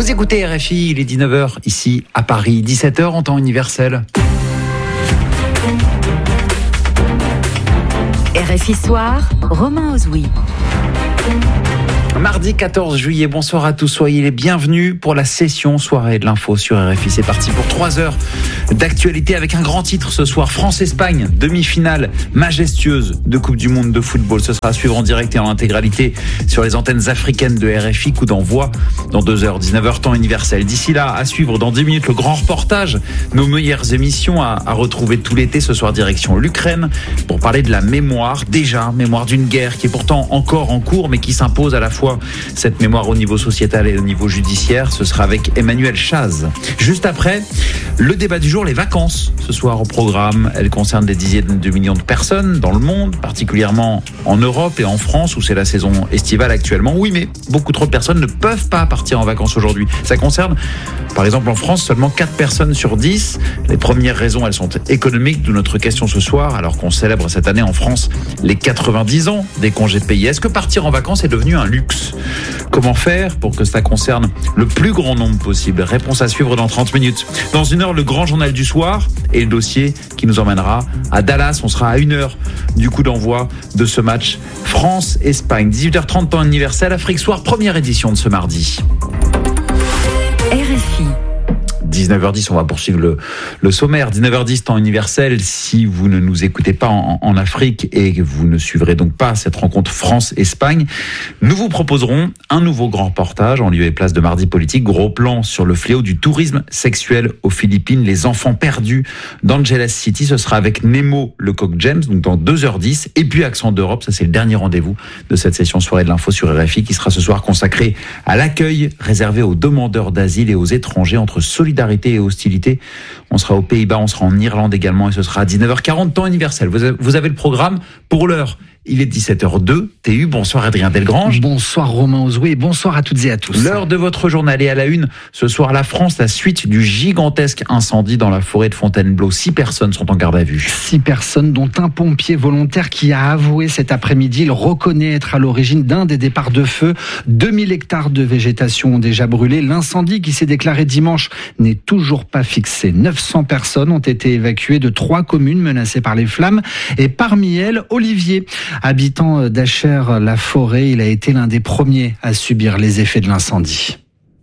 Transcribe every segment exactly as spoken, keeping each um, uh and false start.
Vous écoutez R F I, il est dix-neuf heures ici à Paris, dix-sept heures en temps universel. R F I Soir, Romain Ozoui. Mardi quatorze juillet, bonsoir à tous, soyez les bienvenus pour la session soirée de l'info sur R F I. C'est parti pour trois heures d'actualité avec un grand titre ce soir, France-Espagne, demi-finale majestueuse de Coupe du Monde de football. Ce sera à suivre en direct et en intégralité sur les antennes africaines de R F I. Coup d'envoi dans deux heures, dix-neuf heures temps universel. D'ici là, à suivre dans dix minutes le grand reportage, nos meilleures émissions à, à retrouver tout l'été. Ce soir, direction l'Ukraine pour parler de la mémoire, déjà mémoire d'une guerre qui est pourtant encore en cours mais qui s'impose à la fois cette mémoire au niveau sociétal et au niveau judiciaire. Ce sera avec Emmanuel Chaz. Juste après, le débat du jour, les vacances. Ce soir au programme, elles concernent des dizaines de millions de personnes dans le monde, particulièrement en Europe et en France où c'est la saison estivale actuellement. Oui, mais beaucoup trop de personnes ne peuvent pas partir en vacances aujourd'hui. Ça concerne, par exemple en France, seulement quatre personnes sur dix. Les premières raisons, elles sont économiques, d'où notre question ce soir, alors qu'on célèbre cette année en France les quatre-vingt-dix ans des congés payés. Est-ce que partir en vacances est devenu un luxe ? Comment faire pour que cela concerne le plus grand nombre possible ? Réponse à suivre dans trente minutes. Dans une heure, le grand journal du soir et le dossier qui nous emmènera à Dallas. On sera à une heure du coup d'envoi de ce match France-Espagne. dix-huit heures trente temps universel, Afrique Soir, première édition de ce mardi. R F I. dix-neuf heures dix, on va poursuivre le, le sommaire. dix-neuf heures dix, temps universel. Si vous ne nous écoutez pas en, en Afrique et que vous ne suivrez donc pas cette rencontre France-Espagne, nous vous proposerons un nouveau grand reportage en lieu et place de Mardi Politique. Gros plan sur le fléau du tourisme sexuel aux Philippines, les enfants perdus d'Angeles City. Ce sera avec Nemo Lecoq James, donc dans deux heures dix. Et puis Accent d'Europe, ça c'est le dernier rendez-vous de cette session soirée de l'info sur R F I qui sera ce soir consacré à l'accueil réservé aux demandeurs d'asile et aux étrangers entre solidarité et hostilité. On sera aux Pays-Bas, on sera en Irlande également et ce sera à dix-neuf heures quarante temps universel. Vous avez, vous avez le programme pour l'heure. Il est dix-sept heures deux, T U. Bonsoir Adrien Delgrange. Bonsoir Romain Ozoui et bonsoir à toutes et à tous. L'heure de votre journal est à la une. Ce soir, la France, la suite du gigantesque incendie dans la forêt de Fontainebleau. Six personnes sont en garde à vue. Six personnes, dont un pompier volontaire qui a avoué cet après-midi. Il reconnaît être à l'origine d'un des départs de feu. deux mille hectares de végétation ont déjà brûlé. L'incendie qui s'est déclaré dimanche n'est toujours pas fixé. neuf cents personnes ont été évacuées de trois communes menacées par les flammes. Et parmi elles, Olivier. Habitant d'Achères-la-Forêt, il a été l'un des premiers à subir les effets de l'incendie.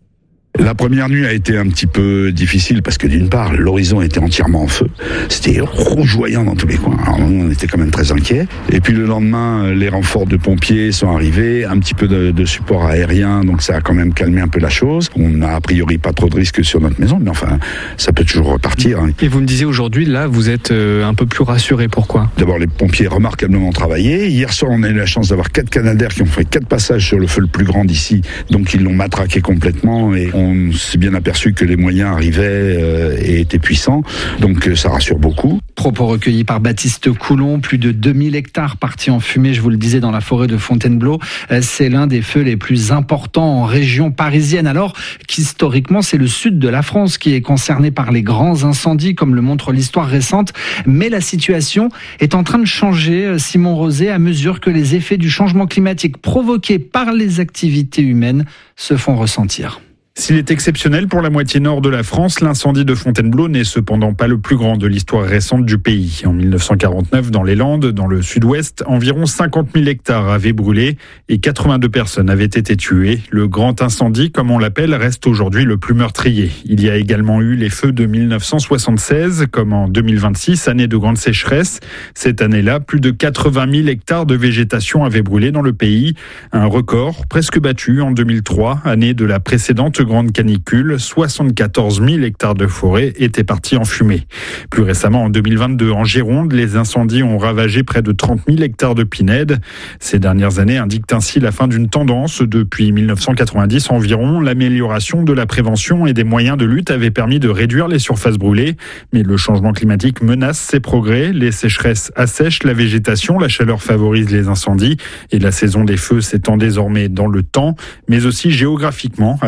La première nuit a été un petit peu difficile parce que d'une part, l'horizon était entièrement en feu. C'était rougeoyant dans tous les coins. Alors on était quand même très inquiets. Et puis le lendemain, les renforts de pompiers sont arrivés, un petit peu de, de support aérien, donc ça a quand même calmé un peu la chose. On n'a a priori pas trop de risques sur notre maison, mais enfin, ça peut toujours repartir. Et vous me disiez aujourd'hui, là, vous êtes un peu plus rassuré. Pourquoi ? D'abord, les pompiers remarquablement travaillé. Hier soir, on a eu la chance d'avoir quatre Canadair qui ont fait quatre passages sur le feu le plus grand d'ici, donc ils l'ont matraqué complètement et on On s'est bien aperçu que les moyens arrivaient euh, et étaient puissants, donc euh, ça rassure beaucoup. Propos recueillis par Baptiste Coulon, plus de deux mille hectares partis en fumée, je vous le disais, dans la forêt de Fontainebleau. C'est l'un des feux les plus importants en région parisienne, alors qu'historiquement c'est le sud de la France qui est concerné par les grands incendies, comme le montre l'histoire récente. Mais la situation est en train de changer, Simon Rosé, à mesure que les effets du changement climatique provoqués par les activités humaines se font ressentir. S'il est exceptionnel pour la moitié nord de la France, l'incendie de Fontainebleau n'est cependant pas le plus grand de l'histoire récente du pays. En mille neuf cent quarante-neuf, dans les Landes, dans le sud-ouest, environ cinquante mille hectares avaient brûlé et quatre-vingt-deux personnes avaient été tuées. Le grand incendie, comme on l'appelle, reste aujourd'hui le plus meurtrier. Il y a également eu les feux de mille neuf cent soixante-seize, comme en deux mille vingt-six, année de grande sécheresse. Cette année-là, plus de quatre-vingt mille hectares de végétation avaient brûlé dans le pays. Un record presque battu en deux mille trois, année de la précédente grande canicule, soixante-quatorze mille hectares de forêt étaient partis en fumée. Plus récemment, en deux mille vingt-deux, en Gironde, les incendies ont ravagé près de trente mille hectares de pinèdes. Ces dernières années indiquent ainsi la fin d'une tendance. Depuis mille neuf cent quatre-vingt-dix environ, l'amélioration de la prévention et des moyens de lutte avait permis de réduire les surfaces brûlées. Mais le changement climatique menace ces progrès. Les sécheresses assèchent la végétation, la chaleur favorise les incendies et la saison des feux s'étend désormais dans le temps, mais aussi géographiquement, avec maintenant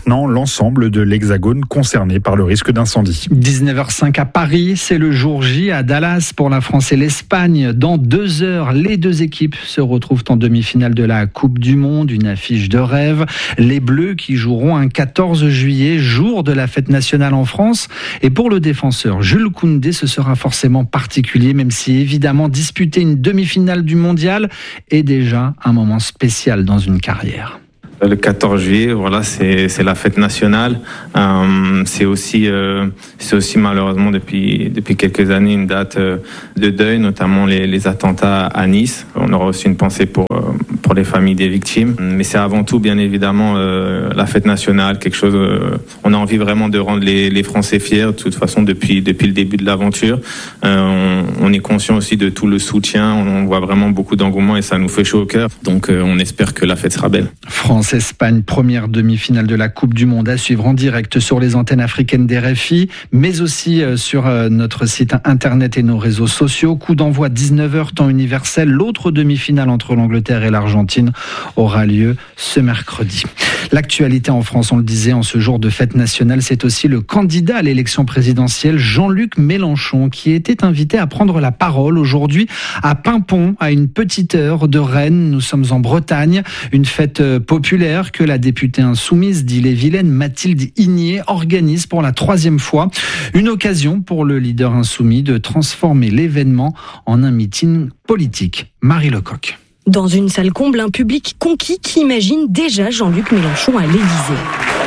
maintenant l'ensemble de l'Hexagone concerné par le risque d'incendie. dix-neuf heures cinq à Paris, c'est le jour J à Dallas pour la France et l'Espagne. Dans deux heures, les deux équipes se retrouvent en demi-finale de la Coupe du Monde, une affiche de rêve. Les Bleus qui joueront un quatorze juillet, jour de la fête nationale en France. Et pour le défenseur Jules Koundé, ce sera forcément particulier, même si évidemment disputer une demi-finale du mondial est déjà un moment spécial dans une carrière. Le quatorze juillet, voilà, c'est c'est la fête nationale. Euh, c'est aussi euh, c'est aussi malheureusement depuis depuis quelques années une date euh, de deuil, notamment les les attentats à Nice. On aura aussi une pensée pour euh, pour les familles des victimes. Mais c'est avant tout, bien évidemment, euh, la fête nationale, quelque chose. Euh, on a envie vraiment de rendre les les Français fiers. De toute façon, depuis depuis le début de l'aventure, euh, on, on est conscient aussi de tout le soutien. On, on voit vraiment beaucoup d'engouement et ça nous fait chaud au cœur. Donc, euh, on espère que la fête sera belle. France-Espagne, première demi-finale de la Coupe du Monde à suivre en direct sur les antennes africaines d'R F I, mais aussi sur notre site internet et nos réseaux sociaux. Coup d'envoi dix-neuf heures, temps universel. L'autre demi-finale entre l'Angleterre et l'Argentine aura lieu ce mercredi. L'actualité en France, on le disait, en ce jour de fête nationale, c'est aussi le candidat à l'élection présidentielle, Jean-Luc Mélenchon, qui était invité à prendre la parole aujourd'hui à Paimpont, à une petite heure de Rennes. Nous sommes en Bretagne, une fête populaire que la députée insoumise d'Ille-et-Vilaine, Mathilde Igné, organise pour la troisième fois. Une occasion pour le leader insoumis de transformer l'événement en un meeting politique. Marie Lecoq. Dans une salle comble, un public conquis qui imagine déjà Jean-Luc Mélenchon à l'Élysée.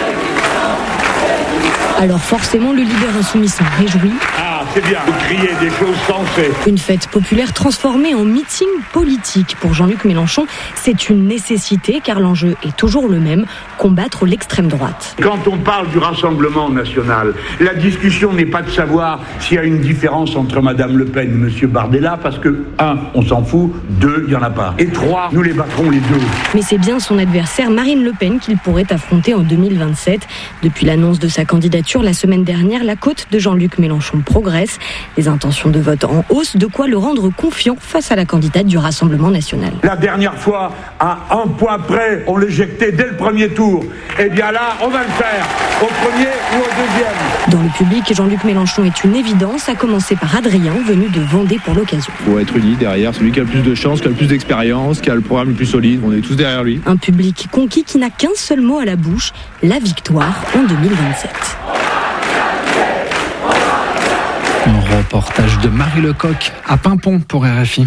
Alors forcément, le leader insoumis s'en réjouit. Ah, c'est bien, vous criez des choses sensées. Une fête populaire transformée en meeting politique. Pour Jean-Luc Mélenchon, c'est une nécessité car l'enjeu est toujours le même, combattre l'extrême droite. Quand on parle du Rassemblement national, la discussion n'est pas de savoir s'il y a une différence entre Madame Le Pen et Monsieur Bardella, parce que, un, on s'en fout, deux, il n'y en a pas. Et trois, nous les battrons les deux. Mais c'est bien son adversaire Marine Le Pen qu'il pourrait affronter en deux mille vingt-sept. Depuis l'annonce de sa candidature la semaine dernière, la cote de Jean-Luc Mélenchon progresse. Les intentions de vote en hausse, de quoi le rendre confiant face à la candidate du Rassemblement national. La dernière fois, à un point près, on l'éjectait dès le premier tour. Eh bien là, on va le faire, au premier ou au deuxième. Dans le public, Jean-Luc Mélenchon est une évidence, à commencer par Adrien, venu de Vendée pour l'occasion. Il faut être uni derrière celui qui a le plus de chance, qui a le plus d'expérience, qui a le programme le plus solide. On est tous derrière lui. Un public conquis qui n'a qu'un seul mot à la bouche, la victoire en deux mille vingt-sept. Un reportage de Marie Lecoq à Paimpont pour R F I.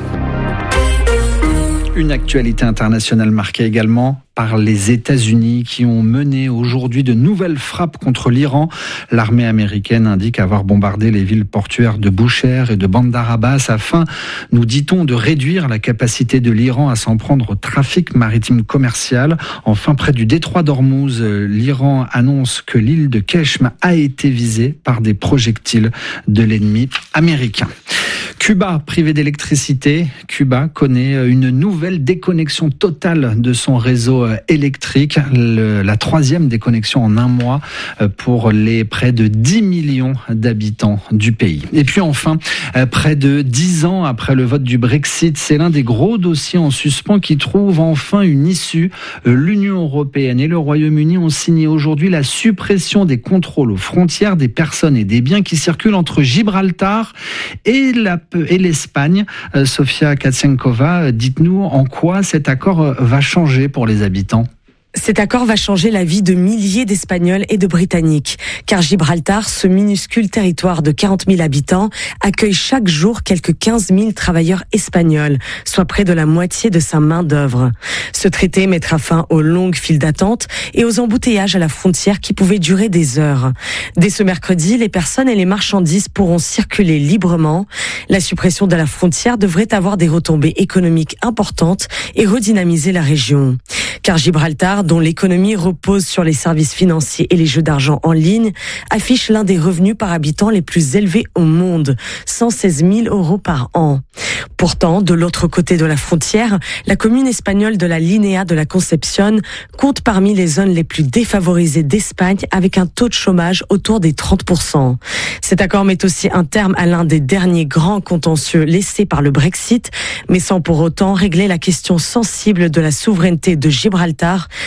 Une actualité internationale marquée également par les États-Unis qui ont mené aujourd'hui de nouvelles frappes contre l'Iran. L'armée américaine indique avoir bombardé les villes portuaires de Boucher et de Bandar Abbas afin, nous dit-on, de réduire la capacité de l'Iran à s'en prendre au trafic maritime commercial. Enfin, près du détroit d'Ormuz, l'Iran annonce que l'île de Keshm a été visée par des projectiles de l'ennemi américain. Cuba, privé d'électricité, Cuba connaît une nouvelle déconnexion totale de son réseau électrique, le, la troisième déconnexion en un mois pour les près de dix millions d'habitants du pays. Et puis enfin, près de dix ans après le vote du Brexit, c'est l'un des gros dossiers en suspens qui trouve enfin une issue. L'Union européenne et le Royaume-Uni ont signé aujourd'hui la suppression des contrôles aux frontières des personnes et des biens qui circulent entre Gibraltar et la et l'Espagne. Sofia Katsiankova, dites-nous en quoi cet accord va changer pour les habitants. Cet accord va changer la vie de milliers d'Espagnols et de Britanniques, car Gibraltar, ce minuscule territoire de quarante mille habitants, accueille chaque jour quelques quinze mille travailleurs espagnols, soit près de la moitié de sa main-d'œuvre. Ce traité mettra fin aux longues files d'attente et aux embouteillages à la frontière qui pouvaient durer des heures. Dès ce mercredi, les personnes et les marchandises pourront circuler librement. La suppression de la frontière devrait avoir des retombées économiques importantes et redynamiser la région. Car Gibraltar, dont l'économie repose sur les services financiers et les jeux d'argent en ligne, affiche l'un des revenus par habitant les plus élevés au monde, cent seize mille euros par an. Pourtant, de l'autre côté de la frontière, la commune espagnole de la Linéa de la Concepción compte parmi les zones les plus défavorisées d'Espagne avec un taux de chômage autour des trente pour cent. Cet accord met aussi un terme à l'un des derniers grands contentieux laissés par le Brexit, mais sans pour autant régler la question sensible de la souveraineté de Gibraltar,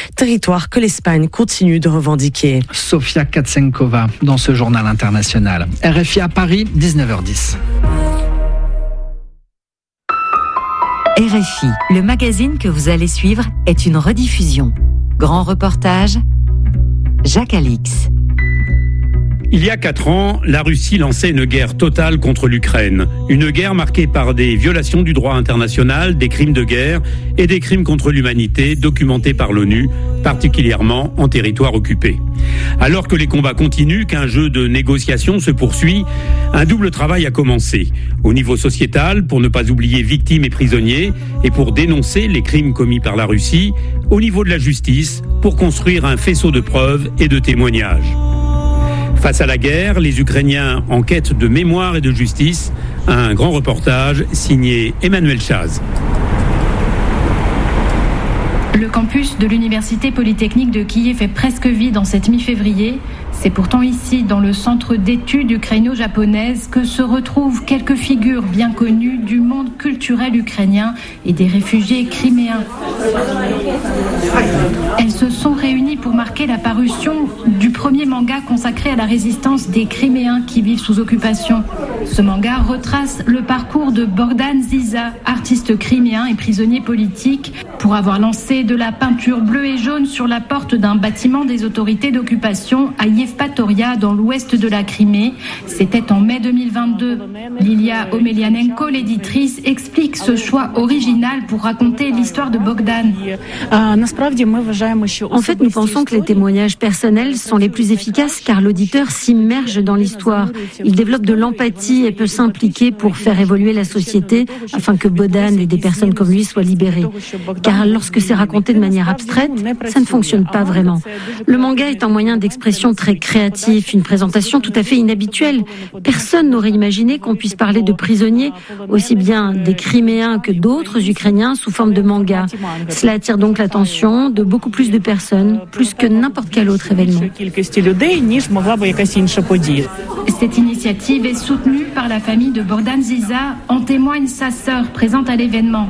territoire que l'Espagne continue de revendiquer. Sofia Katsenkova dans ce journal international. R F I à Paris, dix-neuf heures dix. R F I, le magazine que vous allez suivre est une rediffusion. Grand reportage, Jacques Alix. Il y a quatre ans, la Russie lançait une guerre totale contre l'Ukraine. Une guerre marquée par des violations du droit international, des crimes de guerre et des crimes contre l'humanité documentés par l'ONU, particulièrement en territoire occupé. Alors que les combats continuent, qu'un jeu de négociation se poursuit, un double travail a commencé. Au niveau sociétal, pour ne pas oublier victimes et prisonniers, et pour dénoncer les crimes commis par la Russie. Au niveau de la justice, pour construire un faisceau de preuves et de témoignages. Face à la guerre, les Ukrainiens en quête de mémoire et de justice. Un grand reportage signé Emmanuel Chaz. Le campus de l'Université Polytechnique de Kiev est presque vide en cette mi-février. C'est pourtant ici, dans le centre d'études ukraino-japonaises, que se retrouvent quelques figures bien connues du monde culturel ukrainien et des réfugiés criméens. Elles se sont réunies pour marquer la parution du premier manga consacré à la résistance des Criméens qui vivent sous occupation. Ce manga retrace le parcours de Bogdan Ziza, artiste criméen et prisonnier politique, pour avoir lancé de la peinture bleue et jaune sur la porte d'un bâtiment des autorités d'occupation à Yevpatoria, dans l'ouest de la Crimée. C'était en mai deux mille vingt-deux. Lilia Omelianenko, l'éditrice, explique ce choix original pour raconter l'histoire de Bogdan. En fait, nous pensons que les témoignages personnels sont les plus efficaces car l'auditeur s'immerge dans l'histoire. Il développe de l'empathie et peut s'impliquer pour faire évoluer la société afin que Bogdan et des personnes comme lui soient libérées. Car lorsque c'est raconté de manière abstraite, ça ne fonctionne pas vraiment. Le manga est un moyen d'expression très créatif, une présentation tout à fait inhabituelle. Personne n'aurait imaginé qu'on puisse parler de prisonniers, aussi bien des Criméens que d'autres Ukrainiens sous forme de manga. Cela attire donc l'attention de beaucoup plus de personnes, plus que n'importe quel autre événement. Cette initiative est soutenue par la famille de Bogdan Ziza, en témoigne sa sœur présente à l'événement.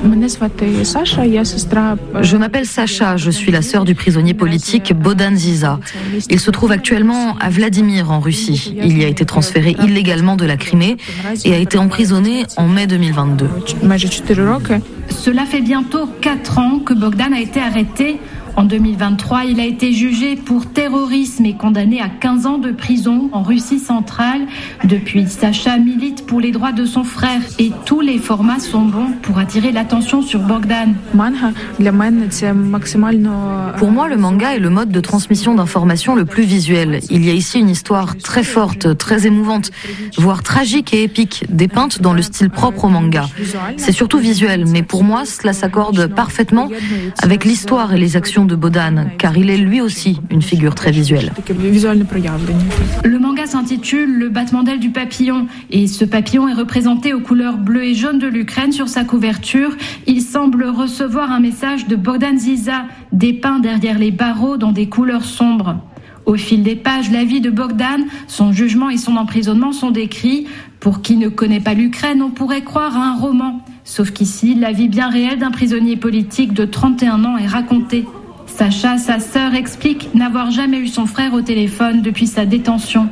Je m'appelle Sacha, je suis la sœur du prisonnier politique Bogdan Ziza. Il se trouve actuellement à Vladimir en Russie. Il y a été transféré illégalement de la Crimée et a été emprisonné en mai deux mille vingt-deux. Cela fait bientôt quatre ans que Bogdan a été arrêté. En deux mille vingt-trois, il a été jugé pour terrorisme et condamné à quinze ans de prison en Russie centrale. Depuis, Sacha milite pour les droits de son frère et tous les formats sont bons pour attirer l'attention sur Bogdan. Pour moi, le manga est le mode de transmission d'informations le plus visuel. Il y a ici une histoire très forte, très émouvante, voire tragique et épique, dépeinte dans le style propre au manga. C'est surtout visuel, mais pour moi, cela s'accorde parfaitement avec l'histoire et les actions de Bogdan, car il est lui aussi une figure très visuelle. Le manga s'intitule Le battement d'aile du papillon et ce papillon est représenté aux couleurs bleues et jaunes de l'Ukraine sur sa couverture. Il semble recevoir un message de Bogdan Ziza, dépeint derrière les barreaux dans des couleurs sombres. Au fil des pages, la vie de Bogdan, son jugement et son emprisonnement sont décrits. Pour qui ne connaît pas l'Ukraine, on pourrait croire à un roman. Sauf qu'ici, la vie bien réelle d'un prisonnier politique de trente et un ans est racontée. Sacha, sa sœur, explique n'avoir jamais eu son frère au téléphone depuis sa détention.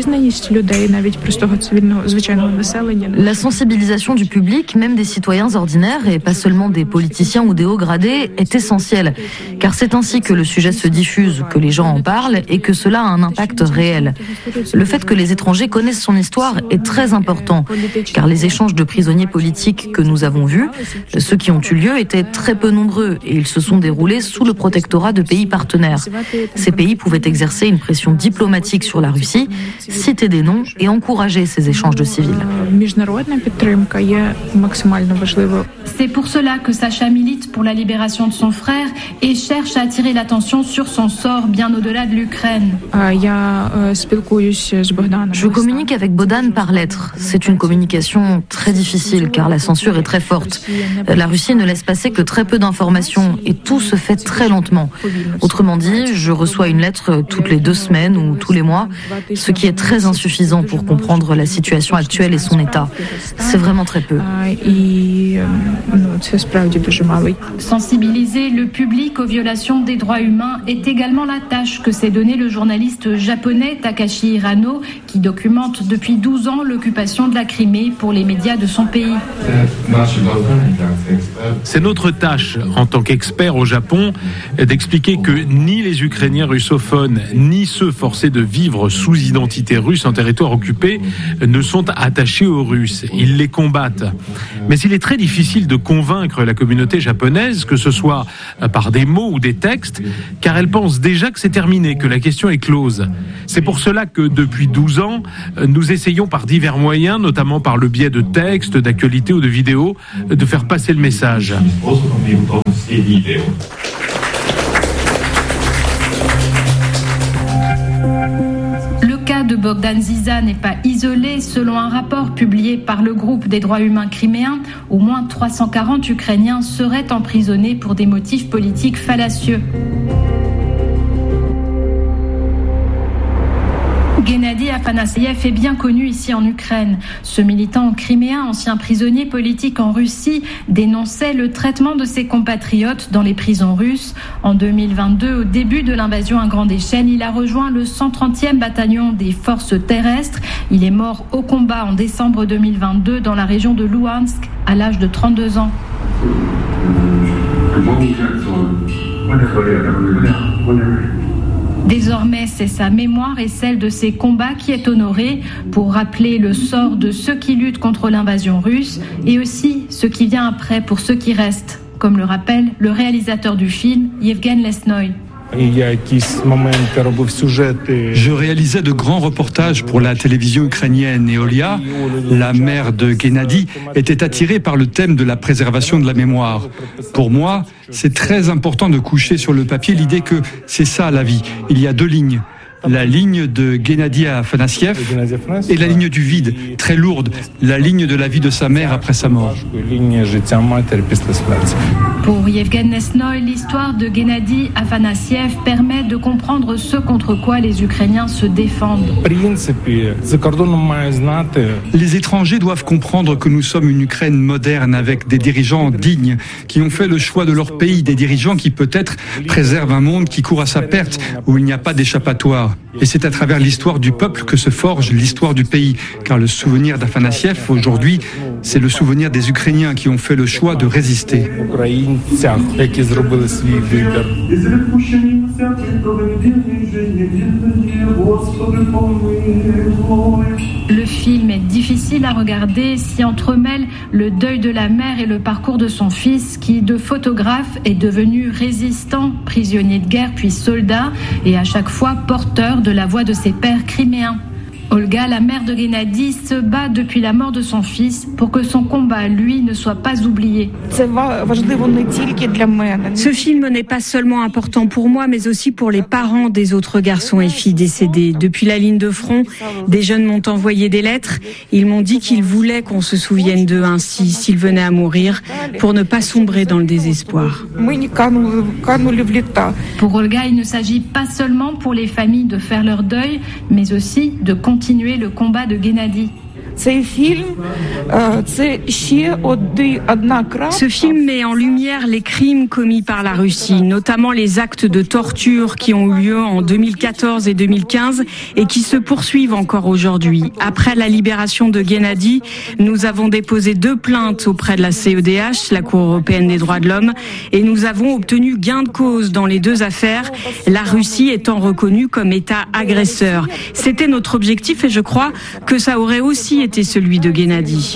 La sensibilisation du public, même des citoyens ordinaires et pas seulement des politiciens ou des hauts gradés, est essentielle. Car c'est ainsi que le sujet se diffuse, que les gens en parlent et que cela a un impact réel. Le fait que les étrangers connaissent son histoire est très important. Car les échanges de prisonniers politiques que nous avons vus, ceux qui ont eu lieu étaient très peu nombreux et ils se sont déroulés sous le protectorat de pays partenaires. Ces pays pouvaient exercer une pression diplomatique sur la Russie, citer des noms et encourager ces échanges de civils. C'est pour cela que Sacha milite pour la libération de son frère et cherche à attirer l'attention sur son sort bien au-delà de l'Ukraine. Je communique avec Bogdan par lettres. C'est une communication très difficile car la censure est très forte. La Russie ne laisse passer que très peu d'informations et tout se fait très lentement. Autrement dit, je reçois reçoit une lettre toutes les deux semaines ou tous les mois, ce qui est très insuffisant pour comprendre la situation actuelle et son état. C'est vraiment très peu. Sensibiliser le public aux violations des droits humains est également la tâche que s'est donnée le journaliste japonais Takashi Hirano, qui documente depuis douze ans l'occupation de la Crimée pour les médias de son pays. C'est notre tâche, en tant qu'expert au Japon, d'expliquer que ni les Ukrainiens russophones, ni ceux forcés de vivre sous identité russe en territoire occupé ne sont attachés aux Russes. Ils les combattent. Mais il est très difficile de convaincre la communauté japonaise, que ce soit par des mots ou des textes, car elle pense déjà que c'est terminé, que la question est close. C'est pour cela que depuis douze ans, nous essayons par divers moyens, notamment par le biais de textes, d'actualités ou de vidéos, de faire passer le message. Le cas de Bogdan Ziza n'est pas isolé. Selon un rapport publié par le groupe des droits humains criméens, au moins trois cent quarante Ukrainiens seraient emprisonnés pour des motifs politiques fallacieux. Gennady Afanassiev est bien connu ici en Ukraine. Ce militant criméen, ancien prisonnier politique en Russie, dénonçait le traitement de ses compatriotes dans les prisons russes. En deux mille vingt-deux, au début de l'invasion à grande échelle, il a rejoint le cent trentième bataillon des forces terrestres. Il est mort au combat en décembre deux mille vingt-deux dans la région de Louhansk à l'âge de trente-deux ans. Désormais, c'est sa mémoire et celle de ses combats qui est honorée pour rappeler le sort de ceux qui luttent contre l'invasion russe et aussi ce qui vient après pour ceux qui restent, comme le rappelle le réalisateur du film, Yevgen Lesnoy. Je réalisais de grands reportages pour la télévision ukrainienne et Olia, la mère de Gennady, était attirée par le thème de la préservation de la mémoire. Pour moi, c'est très important de coucher sur le papier l'idée que c'est ça la vie. Il y a deux lignes. La ligne de Gennady Afanassiev et la ligne du vide, très lourde, la ligne de la vie de sa mère après sa mort. Pour Yevgen Lesnoy, l'histoire de Gennady Afanassiev permet de comprendre ce contre quoi les Ukrainiens se défendent. Les étrangers doivent comprendre que nous sommes une Ukraine moderne avec des dirigeants dignes qui ont fait le choix de leur pays, des dirigeants qui peut-être préservent un monde qui court à sa perte, où il n'y a pas d'échappatoire. Et c'est à travers l'histoire du peuple que se forge l'histoire du pays. Car le souvenir d'Afanassiev, aujourd'hui, c'est le souvenir des Ukrainiens qui ont fait le choix de résister. Le film est difficile à regarder, s'y entremêle le deuil de la mère et le parcours de son fils qui, de photographe, est devenu résistant, prisonnier de guerre puis soldat et à chaque fois porteur de la voix de ses pères criméens. Olga, la mère de Gennady, se bat depuis la mort de son fils pour que son combat, lui, ne soit pas oublié. Ce film n'est pas seulement important pour moi, mais aussi pour les parents des autres garçons et filles décédés. Depuis la ligne de front, des jeunes m'ont envoyé des lettres. Ils m'ont dit qu'ils voulaient qu'on se souvienne d'eux ainsi, s'ils venaient à mourir, pour ne pas sombrer dans le désespoir. Pour Olga, il ne s'agit pas seulement pour les familles de faire leur deuil, mais aussi de continuer continuer le combat de Gennady. Ce film met en lumière les crimes commis par la Russie, notamment les actes de torture qui ont eu lieu en deux mille quatorze et deux mille quinze et qui se poursuivent encore aujourd'hui. Après la libération de Gennady, nous avons déposé deux plaintes auprès de la C E D H, la Cour européenne des droits de l'homme, et nous avons obtenu gain de cause dans les deux affaires, la Russie étant reconnue comme État agresseur. C'était notre objectif et je crois que ça aurait aussi été celui de Gennady.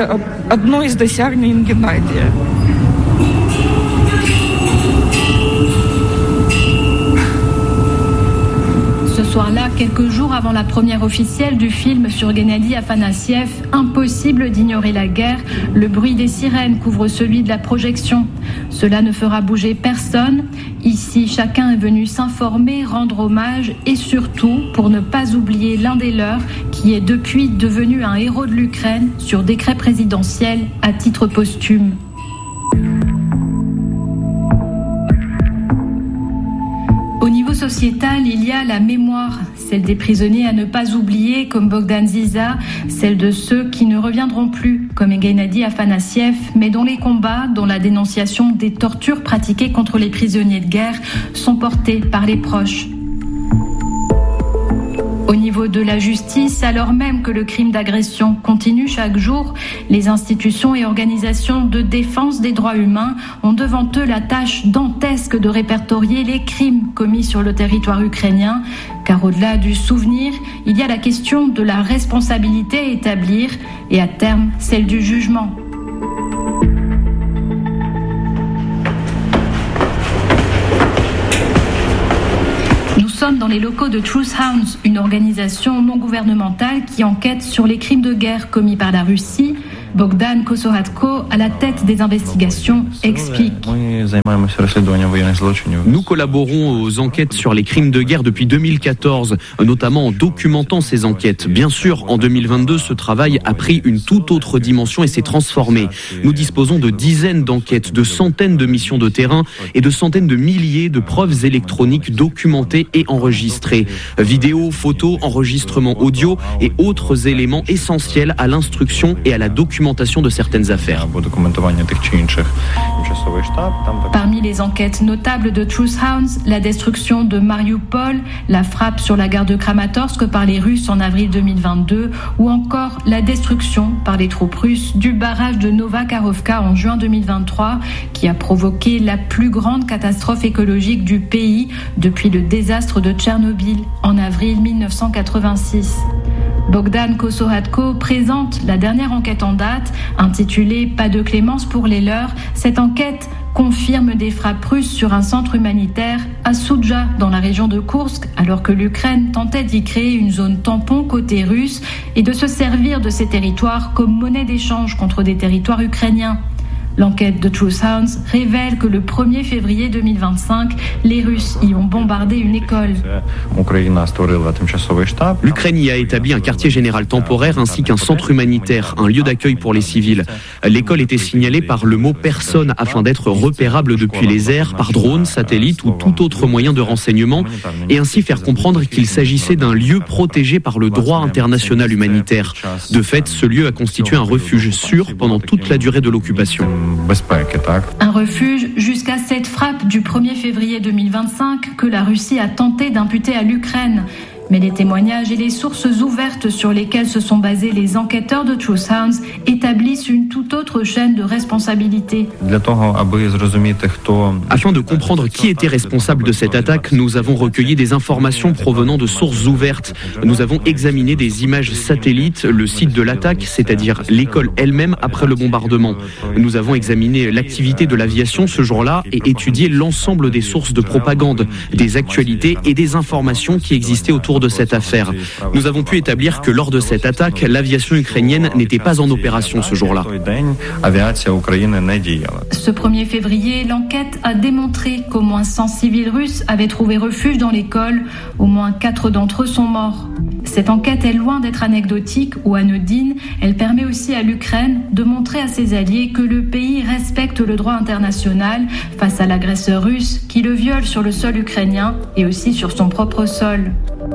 Ce soir-là, quelques jours avant la première officielle du film sur Gennady Afanassiev, impossible d'ignorer la guerre, le bruit des sirènes couvre celui de la projection. Cela ne fera bouger personne. Ici, chacun est venu s'informer, rendre hommage et surtout pour ne pas oublier l'un des leurs qui est depuis devenu un héros de l'Ukraine sur décret présidentiel à titre posthume. sociétal, il y a la mémoire, celle des prisonniers à ne pas oublier, comme Bogdan Ziza, celle de ceux qui ne reviendront plus, comme Gennady Afanassiev, mais dont les combats, dont la dénonciation des tortures pratiquées contre les prisonniers de guerre sont portés par les proches. Au niveau de la justice, alors même que le crime d'agression continue chaque jour, les institutions et organisations de défense des droits humains ont devant eux la tâche dantesque de répertorier les crimes commis sur le territoire ukrainien, car au-delà du souvenir, il y a la question de la responsabilité à établir et à terme celle du jugement. Nous sommes dans les locaux de Truth Hounds, une organisation non gouvernementale qui enquête sur les crimes de guerre commis par la Russie. Bogdan Kosohatko, à la tête des investigations, explique. Nous collaborons aux enquêtes sur les crimes de guerre depuis deux mille quatorze, notamment en documentant ces enquêtes. Bien sûr, en deux mille vingt-deux, ce travail a pris une toute autre dimension et s'est transformé. Nous disposons de dizaines d'enquêtes, de centaines de missions de terrain et de centaines de milliers de preuves électroniques documentées et enregistrées. Vidéos, photos, enregistrements audio et autres éléments essentiels à l'instruction et à la documentation de certaines affaires. Parmi les enquêtes notables de Truth Hounds, la destruction de Mariupol, la frappe sur la gare de Kramatorsk par les Russes en avril deux mille vingt-deux, ou encore la destruction par les troupes russes du barrage de Novakarovka en juin deux mille vingt-trois, qui a provoqué la plus grande catastrophe écologique du pays depuis le désastre de Tchernobyl en avril mille neuf cent quatre-vingt-six. Bogdan Kosohatko présente la dernière enquête en date, intitulée « Pas de clémence pour les leurs ». Cette enquête confirme des frappes russes sur un centre humanitaire à Soudja, dans la région de Koursk, alors que l'Ukraine tentait d'y créer une zone tampon côté russe et de se servir de ces territoires comme monnaie d'échange contre des territoires ukrainiens. L'enquête de Truth Hounds révèle que le premier février deux mille vingt-cinq, les Russes y ont bombardé une école. L'Ukraine y a établi un quartier général temporaire ainsi qu'un centre humanitaire, un lieu d'accueil pour les civils. L'école était signalée par le mot personne afin d'être repérable depuis les airs, par drone, satellite ou tout autre moyen de renseignement, et ainsi faire comprendre qu'il s'agissait d'un lieu protégé par le droit international humanitaire. De fait, ce lieu a constitué un refuge sûr pendant toute la durée de l'occupation. Un refuge jusqu'à cette frappe du premier février deux mille vingt-cinq que la Russie a tenté d'imputer à l'Ukraine. Mais les témoignages et les sources ouvertes sur lesquelles se sont basés les enquêteurs de Truth Hounds établissent une toute autre chaîne de responsabilité. Afin de comprendre qui était responsable de cette attaque, nous avons recueilli des informations provenant de sources ouvertes. Nous avons examiné des images satellites, le site de l'attaque, c'est-à-dire l'école elle-même après le bombardement. Nous avons examiné l'activité de l'aviation ce jour-là et étudié l'ensemble des sources de propagande, des actualités et des informations qui existaient autour de cette affaire. Nous avons pu établir que lors de cette attaque, l'aviation ukrainienne n'était pas en opération ce jour-là. Ce premier février, l'enquête a démontré qu'au moins cent civils russes avaient trouvé refuge dans l'école. Au moins quatre d'entre eux sont morts. Cette enquête est loin d'être anecdotique ou anodine. Elle permet aussi à l'Ukraine de montrer à ses alliés que le pays respecte le droit international face à l'agresseur russe qui le viole sur le sol ukrainien et aussi sur son propre sol.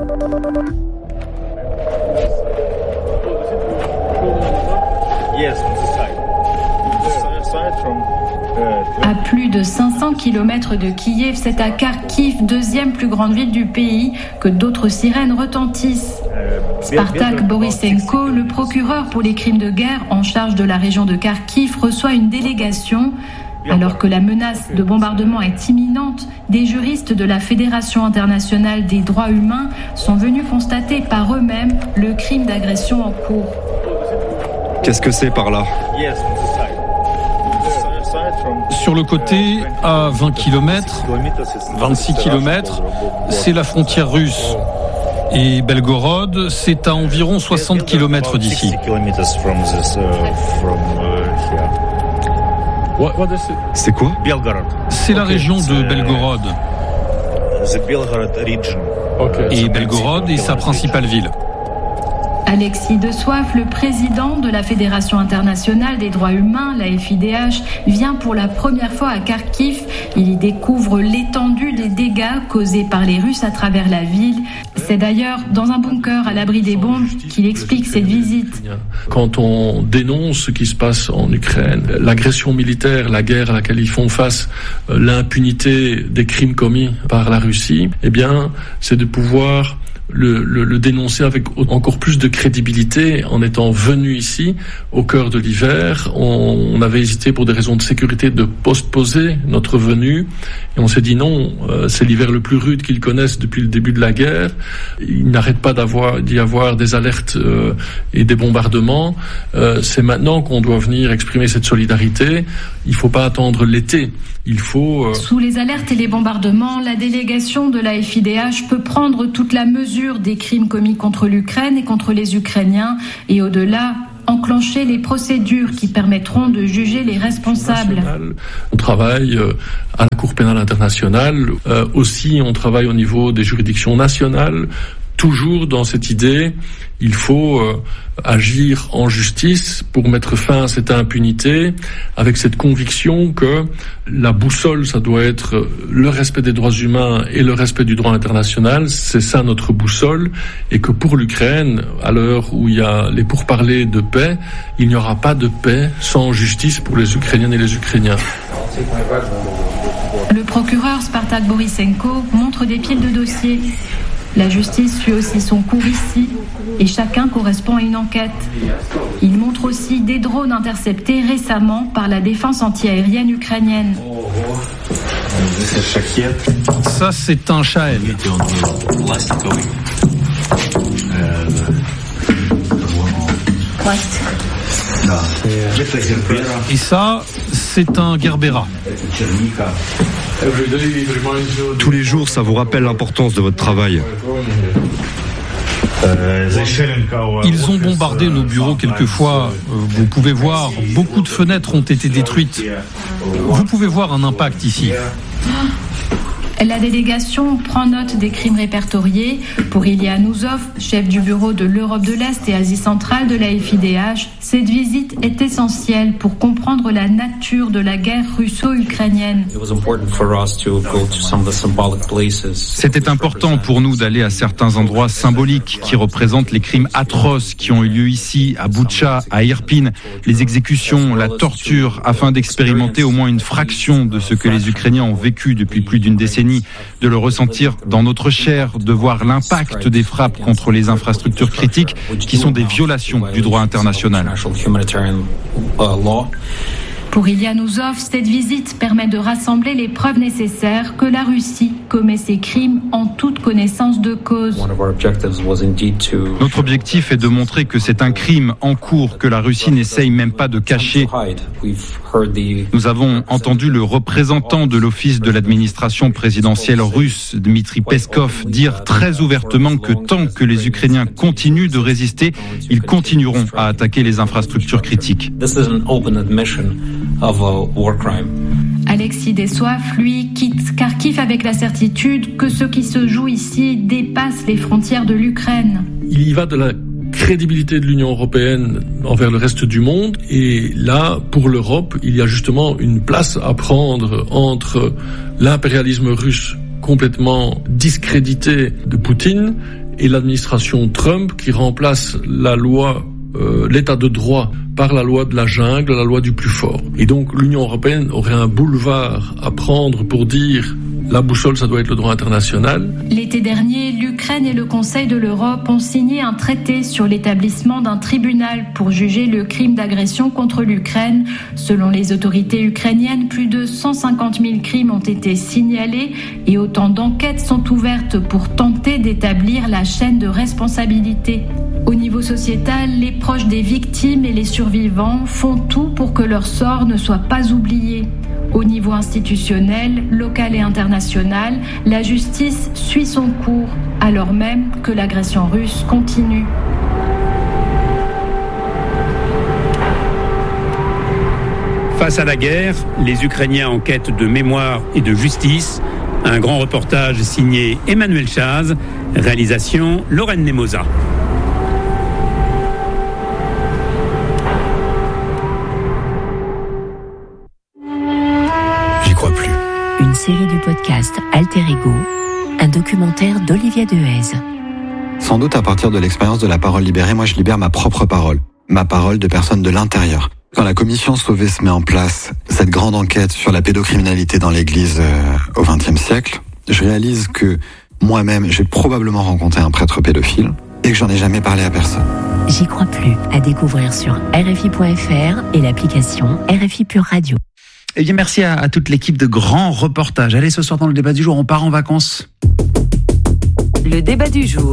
À plus de cinq cents kilomètres de Kiev, c'est à Kharkiv, deuxième plus grande ville du pays, que d'autres sirènes retentissent. Spartak Borisenko, le procureur pour les crimes de guerre en charge de la région de Kharkiv, reçoit une délégation. Alors que la menace de bombardement est imminente, des juristes de la Fédération internationale des droits humains sont venus constater par eux-mêmes le crime d'agression en cours. Qu'est-ce que c'est par là ? Sur le côté, à vingt kilomètres, vingt-six kilomètres, c'est la frontière russe. Et Belgorod, c'est à environ soixante kilomètres d'ici. C'est quoi ? C'est la région de Belgorod. Et Belgorod est sa principale ville. Alexis de Soif, le président de la Fédération internationale des droits humains, la F I D H, vient pour la première fois à Kharkiv. Il y découvre l'étendue des dégâts causés par les Russes à travers la ville. C'est d'ailleurs dans un bunker à l'abri des bombes qu'il explique cette visite. Quand on dénonce ce qui se passe en Ukraine, l'agression militaire, la guerre à laquelle ils font face, l'impunité des crimes commis par la Russie, eh bien, c'est de pouvoir Le, le, le dénoncer avec encore plus de crédibilité en étant venu ici au cœur de l'hiver. On, on avait hésité pour des raisons de sécurité de postposer notre venue et on s'est dit non, euh, c'est l'hiver le plus rude qu'ils connaissent depuis le début de la guerre. Il n'arrête pas d'avoir, d'y avoir des alertes euh, et des bombardements. Euh, c'est maintenant qu'on doit venir exprimer cette solidarité. Il ne faut pas attendre l'été. Il faut... Euh... Sous les alertes et les bombardements, la délégation de la F I D H peut prendre toute la mesure des crimes commis contre l'Ukraine et contre les Ukrainiens et au-delà, enclencher les procédures qui permettront de juger les responsables. On travaille à la Cour pénale internationale, euh, aussi on travaille au niveau des juridictions nationales, toujours dans cette idée, il faut euh, agir en justice pour mettre fin à cette impunité, avec cette conviction que la boussole, ça doit être le respect des droits humains et le respect du droit international, c'est ça notre boussole, et que pour l'Ukraine, à l'heure où il y a les pourparlers de paix, il n'y aura pas de paix sans justice pour les Ukrainiennes et les Ukrainiens. Le procureur Spartak Borisenko montre des piles de dossiers. La justice suit aussi son cours ici et chacun correspond à une enquête. Il montre aussi des drones interceptés récemment par la défense antiaérienne ukrainienne. Ça, c'est un Shahed. Et ça, c'est un Gerbera. Tous les jours, ça vous rappelle l'importance de votre travail. Ils ont bombardé nos bureaux quelquefois. Vous pouvez voir, beaucoup de fenêtres ont été détruites. Vous pouvez voir un impact ici. La délégation prend note des crimes répertoriés. Pour Ilya Nouzov, chef du bureau de l'Europe de l'Est et Asie centrale de la F I D H, cette visite est essentielle pour comprendre la nature de la guerre russo-ukrainienne. C'était important pour nous d'aller à certains endroits symboliques qui représentent les crimes atroces qui ont eu lieu ici, à Boutcha, à Irpin, les exécutions, la torture, afin d'expérimenter au moins une fraction de ce que les Ukrainiens ont vécu depuis plus d'une décennie, de le ressentir dans notre chair, de voir l'impact des frappes contre les infrastructures critiques qui sont des violations du droit international. Pour Ilya Nouzov, cette visite permet de rassembler les preuves nécessaires que la Russie commet ces crimes en toute connaissance de cause. Notre objectif est de montrer que c'est un crime en cours que la Russie n'essaye même pas de cacher. Nous avons entendu le représentant de l'office de l'administration présidentielle russe, Dmitry Peskov, dire très ouvertement que tant que les Ukrainiens continuent de résister, ils continueront à attaquer les infrastructures critiques. Alexis de Soif, lui, quitte Kharkiv avec la certitude que ce qui se joue ici dépasse les frontières de l'Ukraine. Il y va de la crédibilité de l'Union européenne envers le reste du monde, et là, pour l'Europe, il y a justement une place à prendre entre l'impérialisme russe complètement discrédité de Poutine et l'administration Trump qui remplace la loi, euh, l'état de droit par la loi de la jungle, la loi du plus fort. Et donc l'Union européenne aurait un boulevard à prendre pour dire la boussole, ça doit être le droit international. L'été dernier, l'Ukraine et le Conseil de l'Europe ont signé un traité sur l'établissement d'un tribunal pour juger le crime d'agression contre l'Ukraine. Selon les autorités ukrainiennes, plus de cent cinquante mille crimes ont été signalés et autant d'enquêtes sont ouvertes pour tenter d'établir la chaîne de responsabilité. Au niveau sociétal, les proches des victimes et les survivants font tout pour que leur sort ne soit pas oublié. Au niveau institutionnel, local et international, la justice suit son cours, alors même que l'agression russe continue. Face à la guerre, les Ukrainiens en quête de mémoire et de justice. Un grand reportage signé Emmanuel Chaz, réalisation Lorraine Nemosa. série du podcast Alter Ego, un documentaire d'Olivia Dehaze. Sans doute à partir de l'expérience de la parole libérée, moi je libère ma propre parole, ma parole de personne de l'intérieur. Quand la commission Sauvé se met en place, cette grande enquête sur la pédocriminalité dans l'église euh, au vingtième siècle, je réalise que moi-même, j'ai probablement rencontré un prêtre pédophile et que j'en ai jamais parlé à personne. J'y crois plus. À découvrir sur R F I point F R et l'application R F I Pure Radio. Eh bien, merci à, à toute l'équipe de Grands Reportages. Allez, ce soir dans le débat du jour, on part en vacances. Le débat du jour.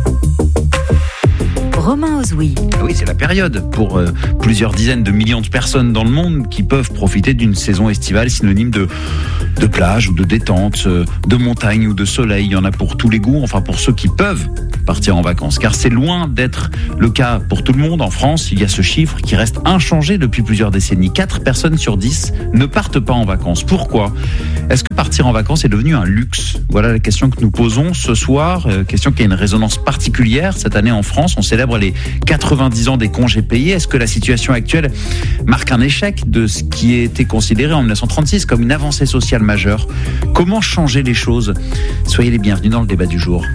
Romain Ozoui. Oui, c'est la période pour euh, plusieurs dizaines de millions de personnes dans le monde qui peuvent profiter d'une saison estivale synonyme de, de plage ou de détente, de montagne ou de soleil. Il y en a pour tous les goûts, enfin pour ceux qui peuvent partir en vacances. Car c'est loin d'être le cas pour tout le monde. En France, il y a ce chiffre qui reste inchangé depuis plusieurs décennies. quatre personnes sur dix ne partent pas en vacances. Pourquoi ? Est-ce que partir en vacances est devenu un luxe ? Voilà la question que nous posons ce soir. Euh, question qui a une résonance particulière. Cette année en France, on célèbre les quatre-vingt-dix ans des congés payés. Est-ce que la situation actuelle marque un échec de ce qui a été considéré en mille neuf cent trente-six comme une avancée sociale majeure ? Comment changer les choses ? Soyez les bienvenus dans le débat du jour.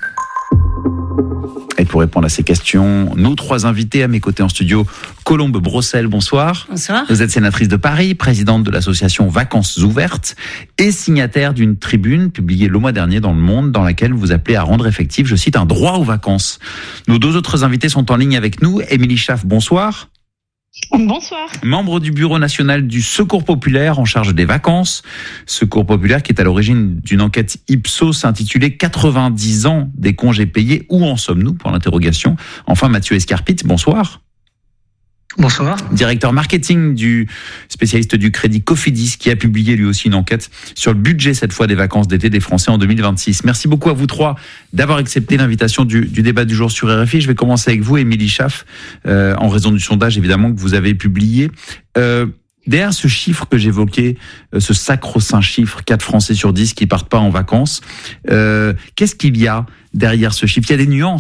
Et pour répondre à ces questions, nos trois invités à mes côtés en studio, Colombe Brossel, bonsoir. Bonsoir. Vous êtes sénatrice de Paris, présidente de l'association Vacances Ouvertes et signataire d'une tribune publiée le mois dernier dans Le Monde dans laquelle vous appelez à rendre effectif, je cite, un droit aux vacances. Nos deux autres invités sont en ligne avec nous. Émilie Schaff, bonsoir. Bonsoir. Membre du Bureau national du Secours populaire en charge des vacances. Secours populaire qui est à l'origine d'une enquête Ipsos intitulée quatre-vingt-dix ans des congés payés. Où en sommes-nous ? Pour l'interrogation. Enfin, Mathieu Escarpit, bonsoir. Bonsoir. Directeur marketing du spécialiste du crédit Cofidis qui a publié lui aussi une enquête sur le budget cette fois des vacances d'été des Français en deux mille vingt-six. Merci beaucoup à vous trois d'avoir accepté l'invitation du, du débat du jour sur R F I. Je vais commencer avec vous, Émilie Schaff, euh, en raison du sondage évidemment que vous avez publié. Euh, derrière ce chiffre que j'évoquais, euh, ce sacro-saint chiffre, quatre Français sur dix qui partent pas en vacances, euh, qu'est-ce qu'il y a derrière ce chiffre ? Il y a des nuances ?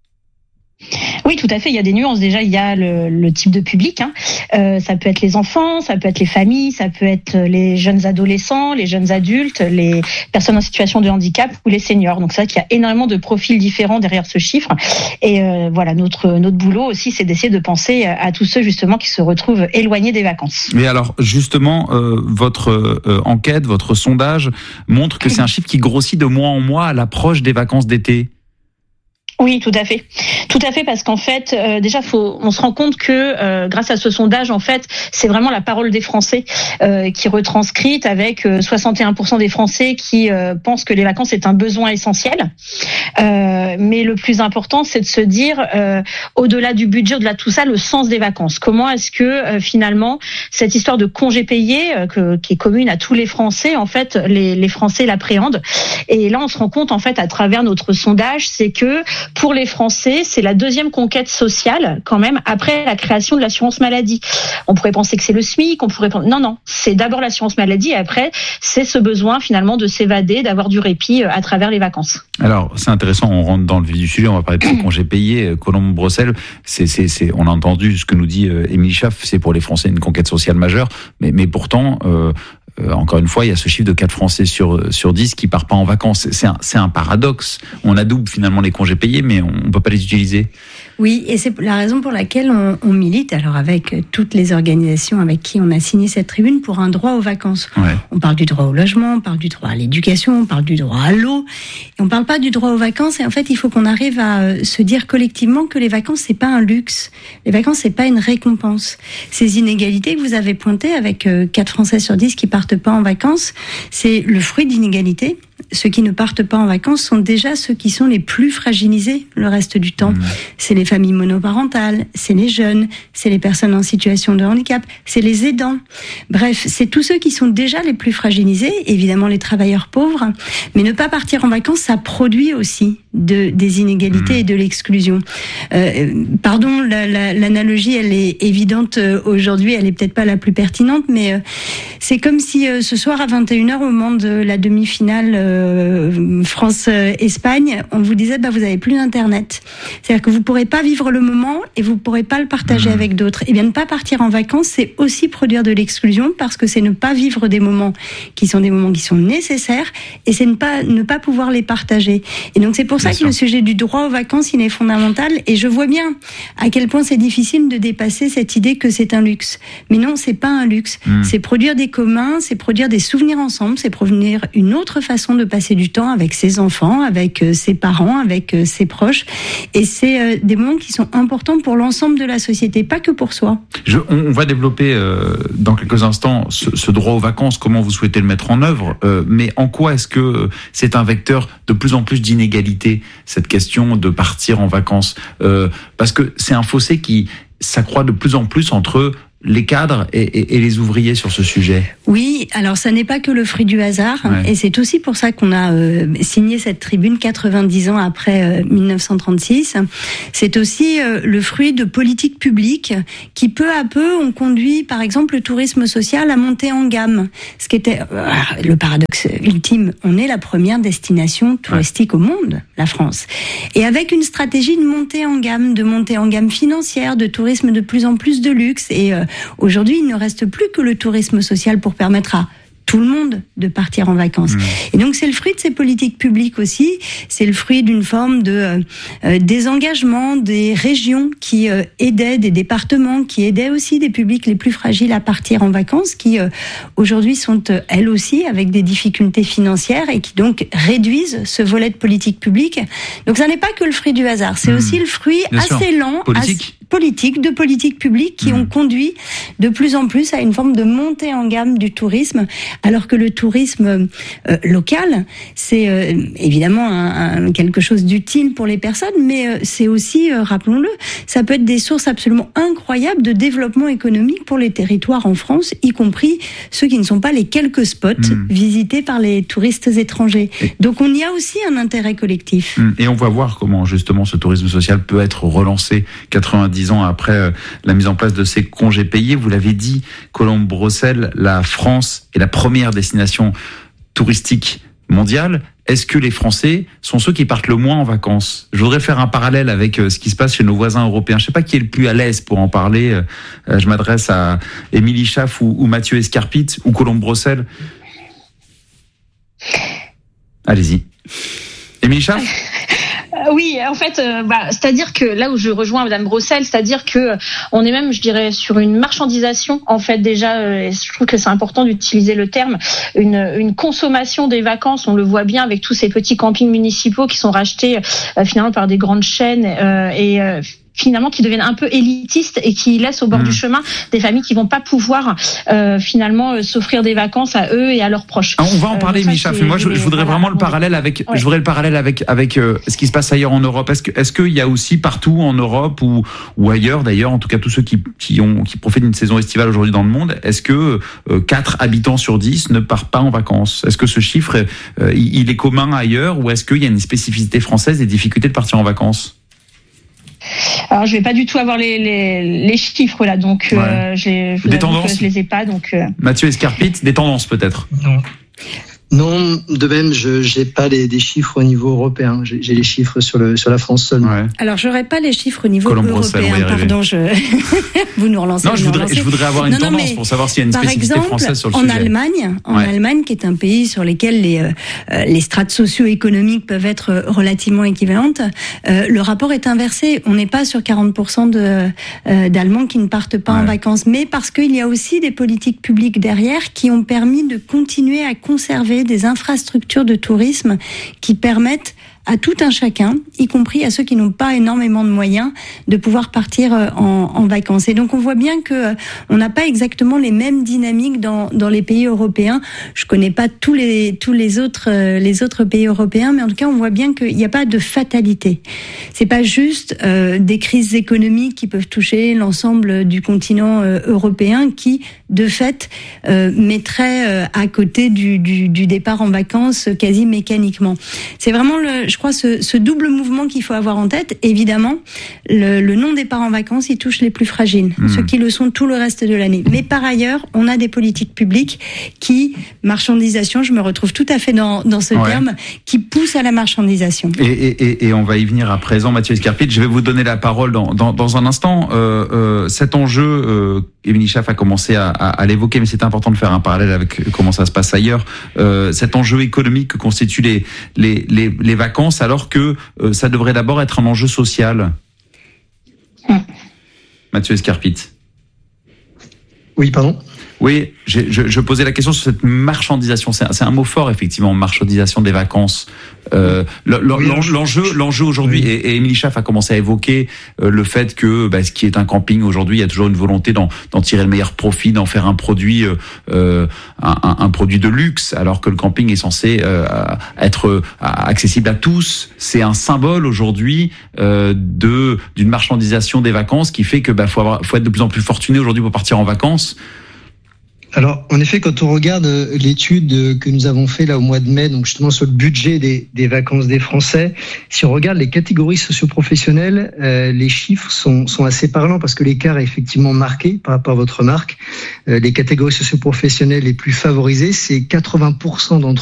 Oui, tout à fait. Il y a des nuances. Déjà, il y a le, le type de public. Hein. Euh, ça peut être les enfants, ça peut être les familles, ça peut être les jeunes adolescents, les jeunes adultes, les personnes en situation de handicap ou les seniors. Donc c'est vrai qu'il y a énormément de profils différents derrière ce chiffre. Et euh, voilà, notre notre boulot aussi, c'est d'essayer de penser à tous ceux justement qui se retrouvent éloignés des vacances. Mais alors, justement, euh, votre euh, enquête, votre sondage montre que c'est un chiffre qui grossit de mois en mois à l'approche des vacances d'été. Oui, tout à fait, tout à fait, parce qu'en fait, euh, déjà, faut, on se rend compte que euh, grâce à ce sondage, en fait, c'est vraiment la parole des Français euh, qui est retranscrite avec euh, soixante et un pour cent des Français qui euh, pensent que les vacances est un besoin essentiel. Euh, mais le plus important, c'est de se dire, euh, au-delà du budget, au-delà de tout ça, le sens des vacances. Comment est-ce que euh, finalement cette histoire de congés payés, euh, que, qui est commune à tous les Français, en fait, les, les Français l'appréhendent. Et là, on se rend compte, en fait, à travers notre sondage, c'est que pour les Français, c'est la deuxième conquête sociale, quand même, après la création de l'assurance maladie. On pourrait penser que c'est le SMIC, on pourrait penser... Non, non, c'est d'abord l'assurance maladie, et après, c'est ce besoin, finalement, de s'évader, d'avoir du répit à travers les vacances. Alors, c'est intéressant, on rentre dans le vif du sujet, on va parler de ces congés payés. Colombe Brossel, c'est, c'est, c'est, on a entendu ce que nous dit euh, Émilie Schaff, c'est pour les Français une conquête sociale majeure, mais, mais pourtant... Euh, Euh, encore une fois, il y a ce chiffre de quatre Français sur, sur dix qui partent pas en vacances. C'est un, c'est un paradoxe. On adoube finalement les congés payés, mais on ne peut pas les utiliser. Oui, et c'est la raison pour laquelle on, on milite, alors avec toutes les organisations avec qui on a signé cette tribune, pour un droit aux vacances. Ouais. On parle du droit au logement, on parle du droit à l'éducation, on parle du droit à l'eau, et on parle pas du droit aux vacances. Et en fait, il faut qu'on arrive à se dire collectivement que les vacances, c'est pas un luxe. Les vacances, c'est pas une récompense. Ces inégalités que vous avez pointées avec quatre Français sur dix qui partent pas en vacances, c'est le fruit d'inégalités. Ceux qui ne partent pas en vacances sont déjà ceux qui sont les plus fragilisés le reste du temps. Mmh. C'est les familles monoparentales, c'est les jeunes, c'est les personnes en situation de handicap, c'est les aidants. Bref, c'est tous ceux qui sont déjà les plus fragilisés, évidemment les travailleurs pauvres. Mais ne pas partir en vacances, ça produit aussi de, des inégalités mmh. et de l'exclusion. Euh, pardon, la, la, l'analogie, elle est évidente aujourd'hui, elle est peut-être pas la plus pertinente, mais euh, c'est comme si euh, ce soir à vingt et une heures, au moment de la demi-finale euh, France-Espagne, on vous disait bah, vous avez plus d'internet. C'est-à-dire que vous pourrez pas vivre le moment et vous pourrez pas le partager mmh. avec d'autres. Et bien ne pas partir en vacances, c'est aussi produire de l'exclusion parce que c'est ne pas vivre des moments qui sont des moments qui sont nécessaires et c'est ne pas ne pas pouvoir les partager. Et donc c'est pour ça Bien que sûr. Le sujet du droit aux vacances, il est fondamental et je vois bien à quel point c'est difficile de dépasser cette idée que c'est un luxe. Mais non, c'est pas un luxe. Mmh. C'est produire des communs, c'est produire des souvenirs ensemble, c'est produire une autre façon de passer du temps avec ses enfants, avec euh, ses parents, avec euh, ses proches. Et c'est euh, des moments qui sont importants pour l'ensemble de la société, pas que pour soi. Je, on va développer euh, dans quelques instants ce, ce droit aux vacances, comment vous souhaitez le mettre en œuvre, euh, mais en quoi est-ce que c'est un vecteur de plus en plus d'inégalité, cette question de partir en vacances, euh, parce que c'est un fossé qui s'accroît de plus en plus entre les cadres et, et, et les ouvriers sur ce sujet. Oui, alors ça n'est pas que le fruit du hasard, ouais. et c'est aussi pour ça qu'on a euh, signé cette tribune quatre-vingt-dix ans après euh, mille neuf cent trente-six. C'est aussi euh, le fruit de politiques publiques qui peu à peu ont conduit, par exemple, le tourisme social à monter en gamme. Ce qui était euh, le paradoxe ultime, on est la première destination touristique ouais. au monde, la France. Et avec une stratégie de montée en gamme, de montée en gamme financière, de tourisme de plus en plus de luxe et euh, aujourd'hui, il ne reste plus que le tourisme social pour permettre à tout le monde de partir en vacances. Mmh. Et donc c'est le fruit de ces politiques publiques aussi, c'est le fruit d'une forme de euh, désengagement des régions qui euh, aidaient, des départements qui aidaient aussi des publics les plus fragiles à partir en vacances, qui euh, aujourd'hui sont euh, elles aussi avec des difficultés financières et qui donc réduisent ce volet de politique publique. Donc ça n'est pas que le fruit du hasard, c'est mmh. aussi le fruit Bien assez sûr. lent, politique. Assez politique, de politiques publiques qui mmh. ont conduit de plus en plus à une forme de montée en gamme du tourisme, alors que le tourisme euh, local, c'est euh, évidemment un, un, quelque chose d'utile pour les personnes, mais euh, c'est aussi, euh, rappelons-le, ça peut être des sources absolument incroyables de développement économique pour les territoires en France, y compris ceux qui ne sont pas les quelques spots mmh. visités par les touristes étrangers. Et donc on y a aussi un intérêt collectif. Mmh. Et on va voir comment justement ce tourisme social peut être relancé quatre-vingt-dix ans après euh, la mise en place de ces congés payés. Vous l'avez dit, Colombe-Brossel, la France est la première destination touristique mondiale. Est-ce que les Français sont ceux qui partent le moins en vacances ? Je voudrais faire un parallèle avec euh, ce qui se passe chez nos voisins européens. Je ne sais pas qui est le plus à l'aise pour en parler. Euh, je m'adresse à Émilie Schaff ou, ou Mathieu Escarpit ou Colombe-Brossel. Allez-y. Émilie Schaff ? Oui, en fait, euh, bah, c'est-à-dire que là où je rejoins Madame Brossel, c'est-à-dire que euh, on est même, je dirais, sur une marchandisation. En fait, déjà, euh, et je trouve que c'est important d'utiliser le terme, une, une consommation des vacances. On le voit bien avec tous ces petits campings municipaux qui sont rachetés euh, finalement par des grandes chaînes euh, et euh, finalement qui deviennent un peu élitistes et qui laissent au bord mmh. du chemin des familles qui vont pas pouvoir euh, finalement euh, s'offrir des vacances à eux et à leurs proches. Ah, on va en parler, euh, Micha. Mais moi, je, je voudrais voilà, vraiment le parallèle avec, ouais. je voudrais le parallèle avec avec euh, ce qui se passe ailleurs en Europe. Est-ce que est-ce qu'il y a aussi partout en Europe ou ou ailleurs d'ailleurs, en tout cas tous ceux qui qui ont qui profitent d'une saison estivale aujourd'hui dans le monde, est-ce que euh, quatre habitants sur dix ne partent pas en vacances ? Est-ce que ce chiffre euh, il est commun ailleurs ou est-ce qu'il y a une spécificité française des difficultés de partir en vacances ? Alors je vais pas du tout avoir les les, les chiffres là, donc ouais. euh, j'ai, je, des tendances. je les ai pas, donc. Euh... Mathieu Escarpit, des tendances peut-être. Non. Non, de même, je j'ai pas les des chiffres au niveau européen. J'ai, j'ai les chiffres sur le sur la France seulement. Ouais. Alors j'aurais pas les chiffres au niveau européen. Pardon, je vous nous relancez. Non, je voudrais je voudrais avoir une non, tendance non, pour savoir s'il y a une spécificité exemple, française sur le en sujet. Allemagne, en ouais. Allemagne, qui est un pays sur lequel les euh, les strates socio-économiques peuvent être relativement équivalentes, euh, le rapport est inversé. On n'est pas sur quarante pour cent de euh, d'Allemands qui ne partent pas ouais. en vacances, mais parce qu'il y a aussi des politiques publiques derrière qui ont permis de continuer à conserver des infrastructures de tourisme qui permettent à tout un chacun, y compris à ceux qui n'ont pas énormément de moyens, de pouvoir partir en, en vacances. Et donc on voit bien que on n'a pas exactement les mêmes dynamiques dans, dans les pays européens. Je connais pas tous les tous les autres les autres pays européens, mais en tout cas on voit bien qu'il n'y a pas de fatalité. C'est pas juste euh, des crises économiques qui peuvent toucher l'ensemble du continent euh, européen qui de fait, euh, mettrait euh, à côté du, du, du départ en vacances quasi mécaniquement. C'est vraiment, le, je crois, ce, ce double mouvement qu'il faut avoir en tête. Évidemment, le, le non-départ en vacances, il touche les plus fragiles, mmh. ceux qui le sont tout le reste de l'année. Mais par ailleurs, on a des politiques publiques qui, marchandisation, je me retrouve tout à fait dans, dans ce ouais. terme, qui poussent à la marchandisation. Et, et, et on va y venir à présent, Mathieu Escarpit. Je vais vous donner la parole dans, dans, dans un instant. Euh, euh, cet enjeu, euh, Émilie Schaaf a commencé à, à, à l'évoquer, mais c'est important de faire un parallèle avec comment ça se passe ailleurs. Euh, cet enjeu économique que constituent les, les, les, les vacances, alors que euh, ça devrait d'abord être un enjeu social. Hum. Mathieu Escarpit. Oui, pardon. Oui, je, je, je posais la question sur cette marchandisation. C'est un, c'est un mot fort, effectivement, marchandisation des vacances. Euh, l'enjeu, l'enjeu aujourd'hui, oui. et, et Émilie Schaaf a commencé à évoquer euh, le fait que bah, ce qui est un camping aujourd'hui, il y a toujours une volonté d'en, d'en tirer le meilleur profit, d'en faire un produit, euh, un, un, un produit de luxe, alors que le camping est censé euh, être accessible à tous. C'est un symbole aujourd'hui euh, de d'une marchandisation des vacances qui fait que bah faut avoir, faut être de plus en plus fortuné aujourd'hui pour partir en vacances. Alors, en effet, quand on regarde l'étude que nous avons fait là au mois de mai, donc justement sur le budget des, des vacances des Français, si on regarde les catégories socioprofessionnelles, euh, les chiffres sont, sont assez parlants parce que l'écart est effectivement marqué par rapport à votre remarque. Euh, les catégories socioprofessionnelles les plus favorisées, c'est quatre-vingts pour cent d'entre